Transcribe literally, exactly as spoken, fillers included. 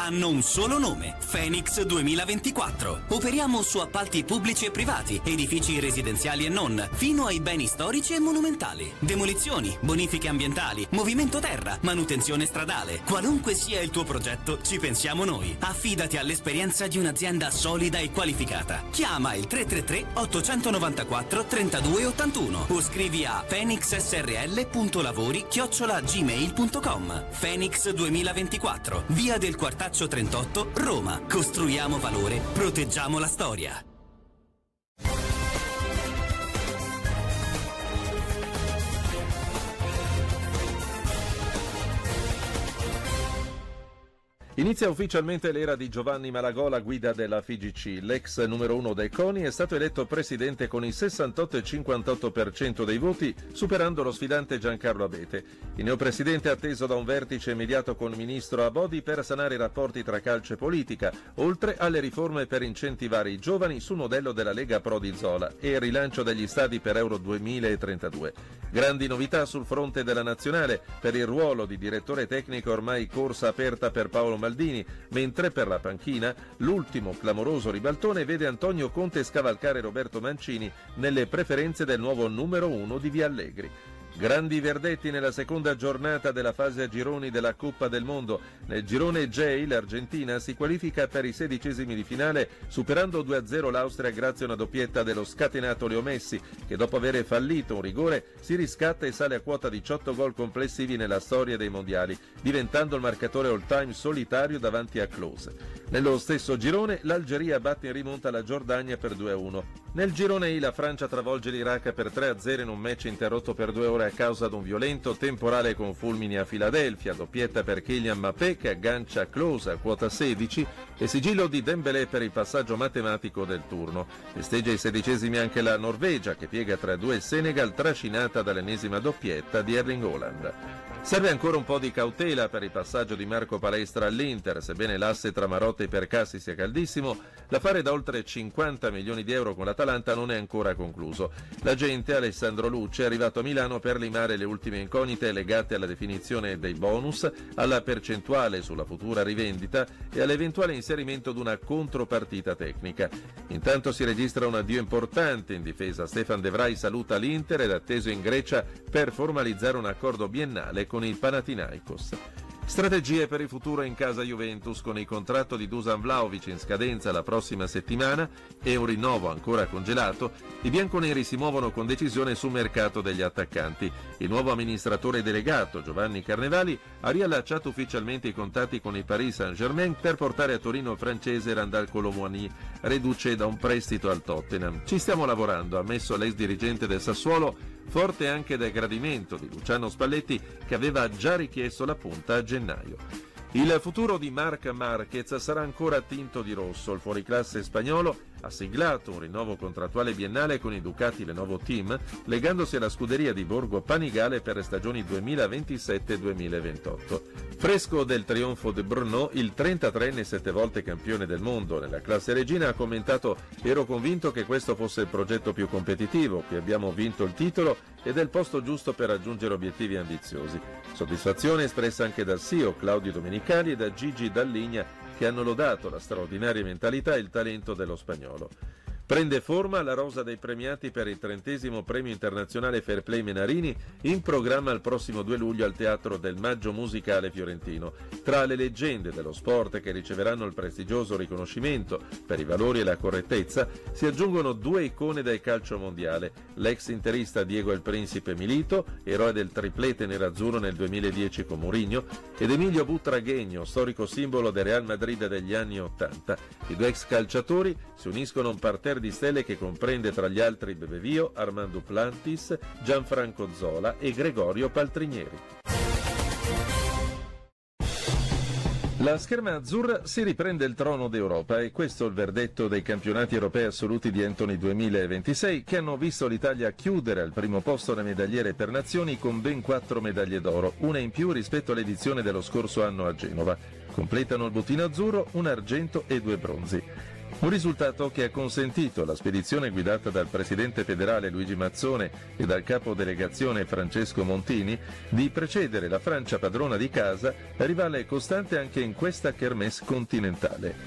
hanno un solo nome: Phoenix duemilaventiquattro. Operiamo su appalti pubblici e privati, edifici residenziali e non, fino ai beni storici e monumentali. Demolizioni, bonifiche ambientali, movimento terra, manutenzione stradale. Qualunque sia il tuo progetto, ci pensiamo noi. Affidati all'esperienza di un'azienda solida e qualificata. Chiama il tre tre tre otto nove quattro tre due otto uno o scrivi a phoenixsrl.lavori chiocciola gmail punto com. Phoenix duemilaventiquattro, via del Quartaccio trentotto, Roma. Costruiamo valore, proteggiamo la storia. Inizia ufficialmente l'era di Giovanni Malagola, guida della F I G C. L'ex numero uno dei CONI è stato eletto presidente con il sessantotto virgola cinquantotto per cento dei voti, superando lo sfidante Giancarlo Abete. Il neopresidente è atteso da un vertice immediato con il ministro Abodi per sanare i rapporti tra calcio e politica, oltre alle riforme per incentivare i giovani sul modello della Lega Prodi Zola e il rilancio degli stadi per Euro duemilatrentadue. Grandi novità sul fronte della nazionale. Per il ruolo di direttore tecnico ormai corsa aperta per Paolo Maldini, mentre per la panchina l'ultimo clamoroso ribaltone vede Antonio Conte scavalcare Roberto Mancini nelle preferenze del nuovo numero uno di Via Allegri. Grandi verdetti nella seconda giornata della fase a gironi della Coppa del Mondo. Nel girone J l'Argentina si qualifica per i sedicesimi di finale superando due a zero l'Austria grazie a una doppietta dello scatenato Leo Messi, che dopo aver fallito un rigore si riscatta e sale a quota diciotto gol complessivi nella storia dei mondiali, diventando il marcatore all-time solitario davanti a Klose. Nello stesso girone l'Algeria batte in rimonta la Giordania per due a uno. Nel girone I la Francia travolge l'Iraq per tre a zero in un match interrotto per due ore a causa di un violento temporale con fulmini a Filadelfia, doppietta per Kylian Mbappé che aggancia Klose a quota sedici e sigillo di Dembélé per il passaggio matematico del turno. Festeggia i sedicesimi anche la Norvegia che piega tre a due il Senegal, trascinata dall'ennesima doppietta di Erling Haaland. Serve ancora un po' di cautela per il passaggio di Marco Palestra all'Inter, sebbene l'asse tra Marotta e Percassi sia caldissimo, l'affare da oltre cinquanta milioni di euro con l'Atalanta non è ancora concluso. L'agente Alessandro Lucci è arrivato a Milano per limare le ultime incognite legate alla definizione dei bonus, alla percentuale sulla futura rivendita e all'eventuale inserimento di una contropartita tecnica. Intanto si registra un addio importante in difesa. Stefan De Vrij saluta l'Inter ed è atteso in Grecia per formalizzare un accordo biennale con il Panathinaikos. Strategie per il futuro in casa Juventus. Con il contratto di Dusan Vlahovic in scadenza la prossima settimana e un rinnovo ancora congelato, i bianconeri si muovono con decisione sul mercato degli attaccanti. Il nuovo amministratore delegato Giovanni Carnevali ha riallacciato ufficialmente i contatti con il Paris Saint-Germain per portare a Torino il francese Randal Colomouani, reduce da un prestito al Tottenham. Ci stiamo lavorando, ha ammesso l'ex dirigente del Sassuolo, forte anche del gradimento di Luciano Spalletti che aveva già richiesto la punta a gennaio. Il futuro di Marc Marquez sarà ancora tinto di rosso. Il fuoriclasse spagnolo ha siglato un rinnovo contrattuale biennale con i Ducati Lenovo Team, legandosi alla scuderia di Borgo Panigale per le stagioni duemilaventisette duemilaventotto. Fresco del trionfo di Brno, il trentatreenne sette volte campione del mondo nella classe regina ha commentato: «Ero convinto che questo fosse il progetto più competitivo, che abbiamo vinto il titolo ed è il posto giusto per raggiungere obiettivi ambiziosi». Soddisfazione espressa anche dal C E O Claudio Domenicali e da Gigi Dalligna, che hanno lodato la straordinaria mentalità e il talento dello spagnolo. Prende forma la rosa dei premiati per il trentesimo premio internazionale Fair Play Menarini, in programma il prossimo due luglio al Teatro del Maggio Musicale Fiorentino. Tra le leggende dello sport che riceveranno il prestigioso riconoscimento per i valori e la correttezza si aggiungono due icone del calcio mondiale: l'ex interista Diego El Principe Milito, eroe del triplete nerazzurro nel duemiladieci con Mourinho, ed Emilio Butragueño, storico simbolo del Real Madrid degli anni ottanta. I due ex calciatori si uniscono a un parterre di stelle che comprende tra gli altri Bebevio, Armando Plantis, Gianfranco Zola e Gregorio Paltrinieri. La scherma azzurra si riprende il trono d'Europa e questo è il verdetto dei campionati europei assoluti di Antony duemilaventisei, che hanno visto l'Italia chiudere al primo posto le medagliere per nazioni con ben quattro medaglie d'oro, una in più rispetto all'edizione dello scorso anno a Genova. Completano il bottino azzurro un argento e due bronzi. Un risultato che ha consentito alla spedizione guidata dal presidente federale Luigi Mazzone e dal capo delegazione Francesco Montini di precedere la Francia padrona di casa, rivale costante anche in questa kermesse continentale.